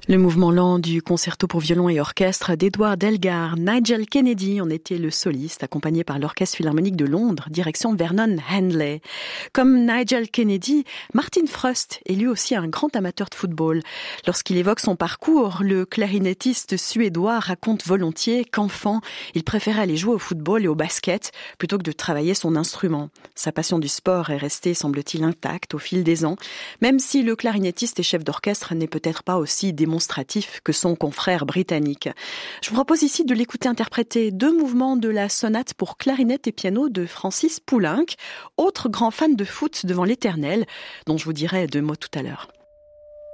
Le mouvement lent du concerto pour violon et orchestre d'Edward Elgar. Nigel Kennedy en était le soliste, accompagné par l'Orchestre Philharmonique de Londres, direction Vernon Handley. Comme Nigel Kennedy, Martin Fröst est lui aussi un grand amateur de football. Lorsqu'il évoque son parcours, le clarinettiste suédois raconte volontiers qu'enfant, il préférait aller jouer au football et au basket plutôt que de travailler son instrument. Sa passion du sport est restée, semble-t-il, intacte au fil des ans, même si le clarinettiste et chef d'orchestre n'est peut-être pas aussi démonstratif que son confrère britannique. Je vous propose ici de l'écouter interpréter 2 mouvements de la sonate pour clarinette et piano de Francis Poulenc, autre grand fan de foot devant l'éternel, dont je vous dirai 2 mots tout à l'heure.